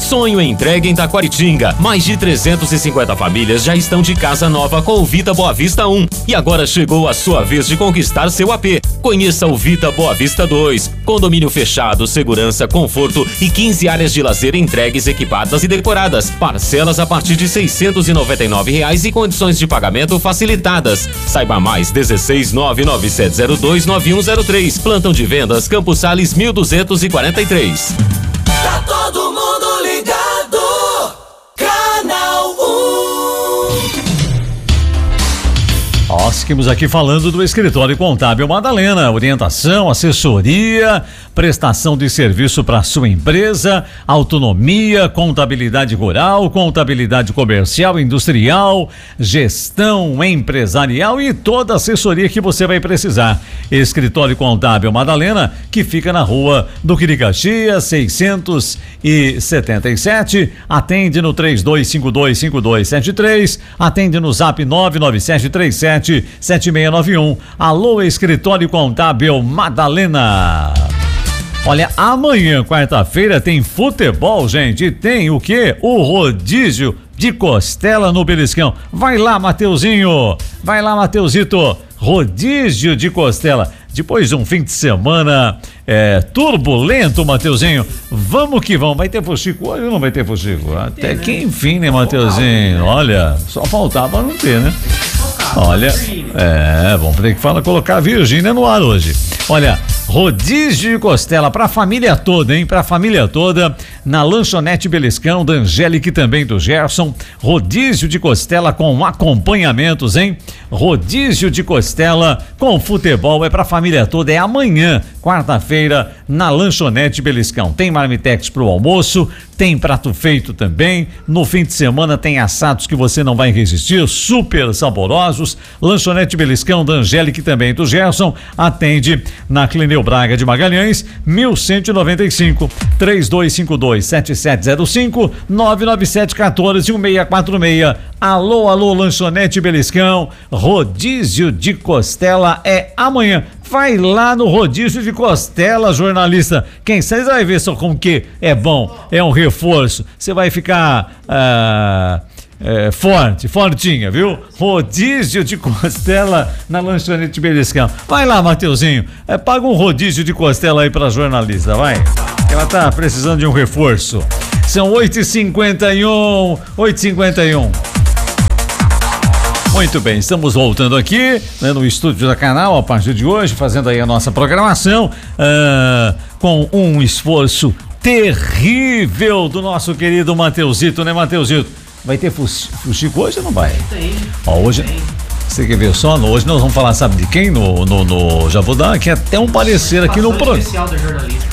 Sonho entregue em Taquaritinga. Mais de 350 famílias já estão de casa nova com o Vita Boa Vista 1. E agora chegou a sua vez de conquistar seu AP. Conheça o Vita Boa Vista 2. Condomínio fechado, segurança, conforto e 15 áreas de lazer entregues, equipadas e decoradas. Parcelas a partir de R$ 699 e condições de pagamento facilitadas. Saiba mais, 16997029103. Plantão de vendas, Campos Sales 1243. Tá todo mundo ligado. Canal 1. Nós seguimos aqui falando do Escritório Contábil Madalena. Orientação, assessoria, prestação de serviço para sua empresa, autonomia, contabilidade rural, contabilidade comercial, industrial, gestão empresarial e toda a assessoria que você vai precisar. Escritório Contábil Madalena, que fica na rua Duque Caxias, 677, atende no 32525273, atende no zap 997377691. Alô, Escritório Contábil Madalena. Olha, amanhã, quarta-feira, tem futebol, gente. Tem o quê? O rodízio de costela no Beliscão. Vai lá, Mateuzinho. Vai lá, Mateuzito. Rodízio de costela. Depois de um fim de semana turbulento, Mateuzinho, vamos que vamos. Vai ter fuxico hoje ou não vai ter fuxico? Até que enfim, né, Mateuzinho? Olha, só faltava não ter, né? Olha, vamos ter que colocar a Virgínia no ar hoje. Olha, rodízio de costela pra família toda, hein? Pra família toda, na lanchonete Beliscão, da Angélica e também do Gerson. Rodízio de costela com acompanhamentos, hein? Rodízio de costela com futebol, é pra família toda, é amanhã, quarta-feira, na lanchonete Beliscão. Tem marmitex pro almoço, tem prato feito também. No fim de semana tem assados que você não vai resistir, super saborosos. Lanchonete Beliscão, da Angélica e também do Gerson, atende na Clineu Braga de Magalhães, 1195, 3252-7705, 99714-1646. Alô, lanchonete Beliscão, rodízio de costela é amanhã. Vai lá no rodízio de costela, jornalista. Quem sabe vai ver só como que é bom, é um reforço. Você vai ficar fortinha, viu? Rodízio de costela na lanchonete Beliscão. Vai lá, Mateuzinho, paga um rodízio de costela aí pra jornalista, vai. Ela tá precisando de um reforço. São 8h51. Muito bem, estamos voltando aqui, né, no estúdio da Canal a partir de hoje, fazendo aí a nossa programação com um esforço terrível do nosso querido Mateuzito, né, Mateuzito? Vai ter fuxico hoje ou não vai? Tem. Ó, hoje, você quer ver só? Hoje nós vamos falar, sabe de quem? Já vou dar aqui até um parecer aqui no programa. Especial da jornalista.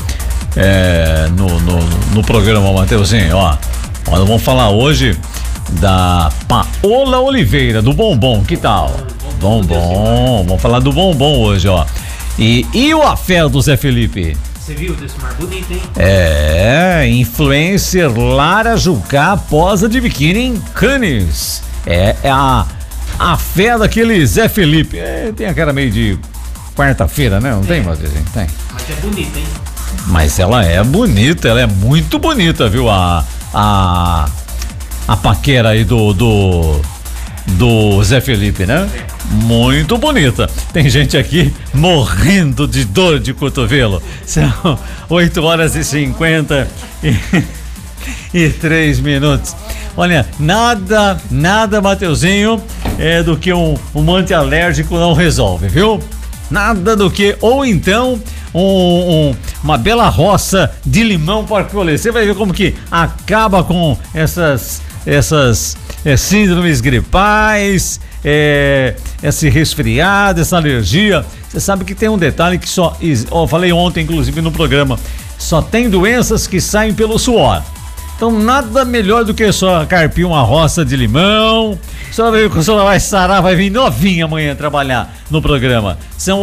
No programa, Mateuzinho, ó. Nós vamos falar hoje da Paola Oliveira, do Bombom, que tal? Bombom, vamos falar do Bombom hoje, ó. E o afé do Zé Felipe? Você viu desse mar bonito, hein? Influencer Lara Jucá posa de biquíni em Cannes. A fé daquele Zé Felipe. Tem a cara meio de quarta-feira, né? Não tem, Matheuszinho? Tem. Mas é bonita, hein? Mas ela é bonita, ela é muito bonita, viu? A paquera aí do Zé Felipe, né? Muito bonita. Tem gente aqui morrendo de dor de cotovelo. São 8h53. Olha, nada, Mateuzinho, do que um antialérgico não resolve, viu? Nada do que, ou então uma bela roça de limão para colher. Você vai ver como que acaba com essas síndromes gripais, esse resfriado, essa alergia. Você sabe que tem um detalhe que falei ontem, inclusive, no programa, só tem doenças que saem pelo suor. Então nada melhor do que só carpir uma roça de limão. A senhora vai sarar, vai vir novinha amanhã trabalhar no programa. São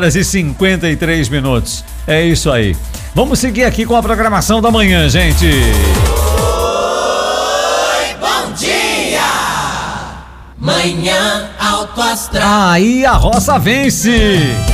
8h53. É isso aí. Vamos seguir aqui com a programação da manhã, gente. Oi, bom dia! Manhã Alto Astral. Aí a roça vence.